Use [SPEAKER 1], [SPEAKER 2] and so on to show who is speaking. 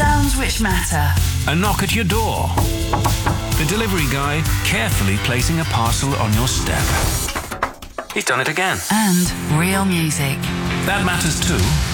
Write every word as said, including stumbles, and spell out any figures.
[SPEAKER 1] Sounds which matter.
[SPEAKER 2] A knock at your door. The delivery guy carefully placing a parcel on your step. He's done it again.
[SPEAKER 1] And real music.
[SPEAKER 2] That matters too.